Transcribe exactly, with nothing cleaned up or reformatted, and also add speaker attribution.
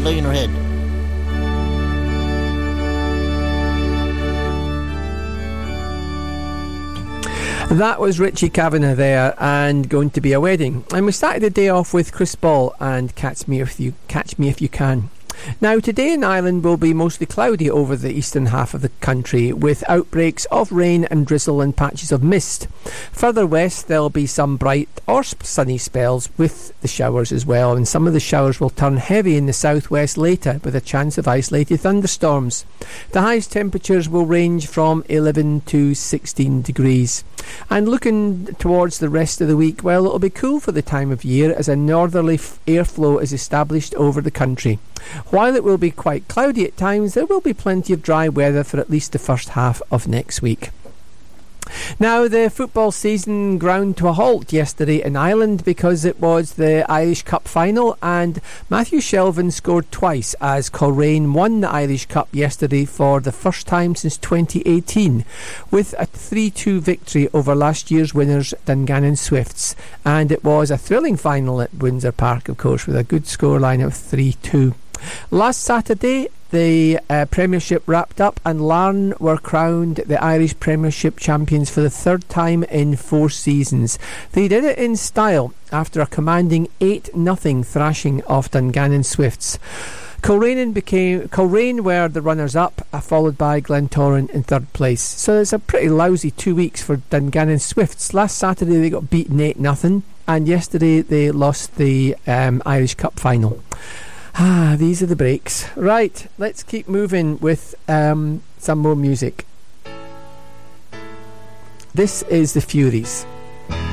Speaker 1: lay in her head.
Speaker 2: That was Richie Kavanagh there, and Going to Be a Wedding. And we started the day off with Chris Ball and Catch Me If You Catch Me If You Can. Now, today in Ireland will be mostly cloudy over the eastern half of the country, with outbreaks of rain and drizzle and patches of mist. Further west there'll be some bright or sunny spells with the showers as well, and some of the showers will turn heavy in the southwest later, with a chance of isolated thunderstorms. The highest temperatures will range from eleven to sixteen degrees. And looking towards the rest of the week, well, it'll be cool for the time of year as a northerly f- airflow is established over the country. While it will be quite cloudy at times, there will be plenty of dry weather for at least the first half of next week. Now, the football season ground to a halt yesterday in Ireland because it was the Irish Cup final, and Matthew Shelvin scored twice as Coleraine won the Irish Cup yesterday for the first time since twenty eighteen with a three two victory over last year's winners Dungannon Swifts, and it was a thrilling final at Windsor Park, of course, with a good scoreline of three two. Last Saturday the uh, Premiership wrapped up and Larne were crowned the Irish Premiership champions for the third time in four seasons. They did it in style after a commanding eight nothing thrashing of Dungannon Swifts. Coleraine became Coleraine were the runners-up, uh, followed by Glentoran in third place. So it's a pretty lousy two weeks for Dungannon Swifts. Last Saturday they got beaten eight nothing, and yesterday they lost the um, Irish Cup final. Ah, these are the breaks. Right, let's keep moving with um, some more music. This is The Furies.